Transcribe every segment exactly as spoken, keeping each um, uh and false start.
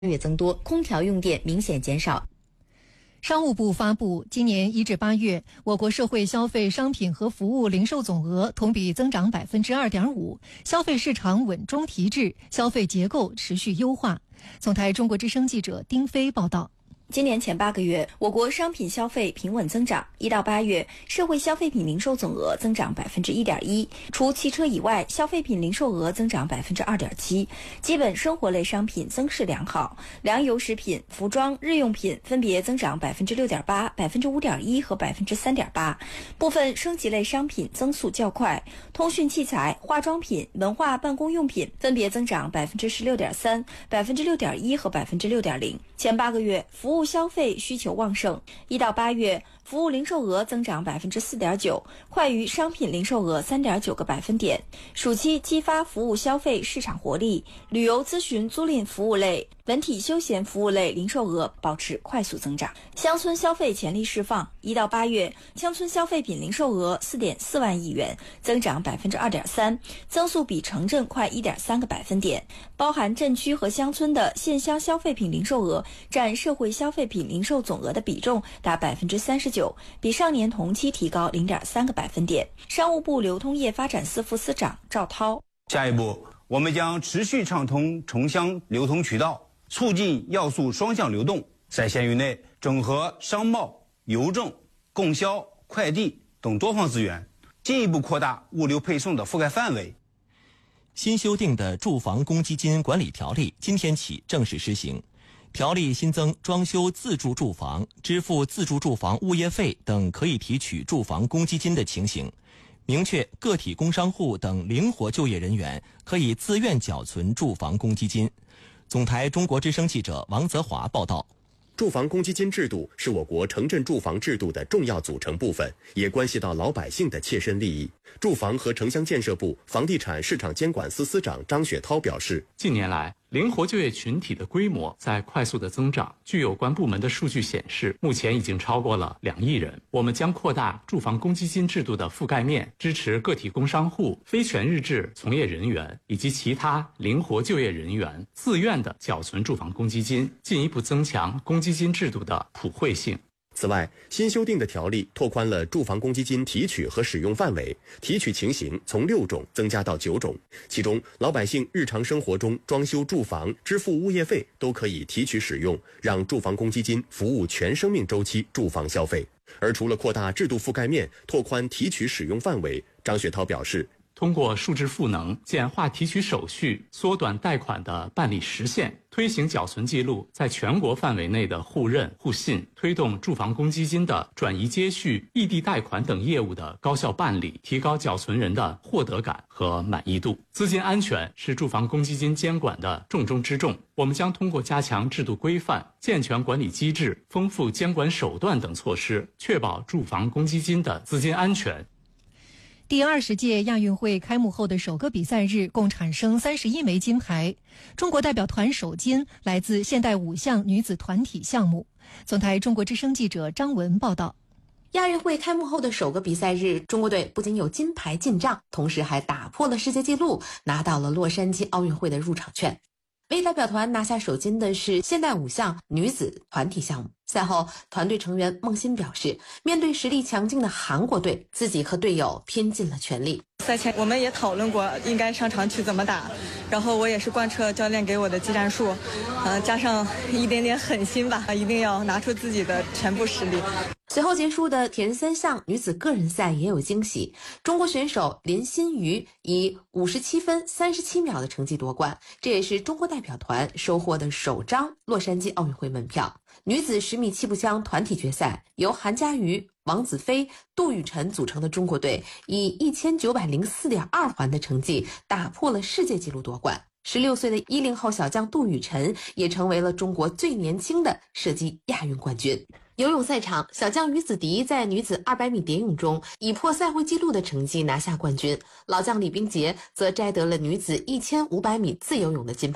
月增多，空调用电明显减少。 商务部发布，今年一至八月，我国社会消费商品和服务零售总额同比增长百分之二点五，消费市场稳中提质，消费结构持续优化。总台中国之声记者丁飞报道。 今年前八个月，我国商品消费平稳增长。一到八月，社会消费品零售总额增长百分之一点一，除汽车以外，消费品零售额增长百分之二点七。基本生活类商品增势良好，粮油食品、服装、日用品分别增长百分之六点八、百分之五点一和百分之三点八。部分升级类商品增速较快，通讯器材、化妆品、文化办公用品分别增长百分之十六点三、百分之六点一和百分之六点零。前八个月，服务消费需求旺盛，一到八月，服务零售额增长百分之四点九，快于商品零售额三点九个百分点。暑期激发服务消费市场活力，旅游咨询租赁服务类、文体休闲服务类零售额保持快速增长。乡村消费潜力释放，一到八月，乡村消费品零售额四点四万亿元，增长百分之二点三，增速比城镇快一点三个百分点。包含镇区和乡村的县乡消费品零售额占社会消费品零售总额的比重达百分之三十九，比上年同期提高零点三个百分点。商务部流通业发展司副司长赵涛， 下一步，我们将持续畅通城乡流通渠道，促进要素双向流动，在县域内整合商贸、邮政、供销、快递等多方资源，进一步扩大物流配送的覆盖范围。 新修订的住房公积金管理条例今天起正式施行。条例新增装修自住住房、支付自住住房物业费等可以提取住房公积金的情形，明确个体工商户等灵活就业人员可以自愿缴存住房公积金。总台中国之声记者王泽华报道。 住房公积金制度是我国城镇住房制度的重要组成部分，也关系到老百姓的切身利益。住房和城乡建设部房地产市场监管司司长张雪涛表示， 近年来，灵活就业群体的规模在快速的增长，据有关部门的数据显示，目前已经超过了两亿人。我们将扩大住房公积金制度的覆盖面，支持个体工商户、非全日制从业人员以及其他灵活就业人员自愿的缴存住房公积金，进一步增强公积金制度的普惠性。 此外，新修订的条例拓宽了住房公积金提取和使用范围，提取情形从六种增加到九种。其中，老百姓日常生活中装修住房、支付物业费都可以提取使用，让住房公积金服务全生命周期住房消费。而除了扩大制度覆盖面、拓宽提取使用范围，张雪涛表示， 通过数字赋能、简化提取手续、缩短贷款的办理时限，推行缴存记录在全国范围内的互认互信，推动住房公积金的转移接续、异地贷款等业务的高效办理，提高缴存人的获得感和满意度。资金安全是住房公积金监管的重中之重，我们将通过加强制度规范、健全管理机制、丰富监管手段等措施，确保住房公积金的资金安全。 第二十届亚运会开幕后的首个比赛日，共产生三十一枚金牌。中国代表团首金来自现代五项女子团体项目。总台中国之声记者张文报道。 亚运会开幕后的首个比赛日，中国队不仅有金牌进账，同时还打破了世界纪录，拿到了洛杉矶奥运会的入场券。为代表团拿下首金的是现代五项女子团体项目。赛后，团队成员孟欣表示，面对实力强劲的韩国队，自己和队友拼尽了全力。 赛前我们也讨论过应该上场去怎么打，然后我也是贯彻教练给我的技战术，呃，加上一点点狠心吧，一定要拿出自己的全部实力。 随后结束的铁人三项女子个人赛也有惊喜，中国选手林心瑜以五十七分三十七秒的成绩夺冠，这也是中国代表团收获的首张洛杉矶奥运会门票。女子十米气步枪团体决赛，由韩佳瑜、王子飞、杜雨辰组成的中国队以一千九百零四点二环的成绩打破了世界纪录夺冠。十六岁的一零后小将杜雨辰也成为了中国最年轻的射击亚运冠军。游泳赛场，小将于子迪在女子二百米蝶泳中以破赛会纪录的成绩拿下冠军，老将李冰洁则摘得了女子一千五百米自由泳的金牌。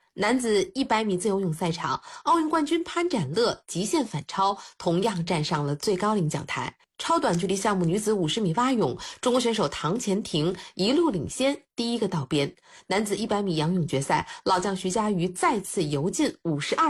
男子一百米自由泳赛场，奥运冠军潘展乐极限反超，同样站上了最高领奖台。超短距离项目女子五十米蛙泳，中国选手唐钱婷一路领先，第一个到边。男子一百米仰泳决赛，老将徐嘉余再次游进五十二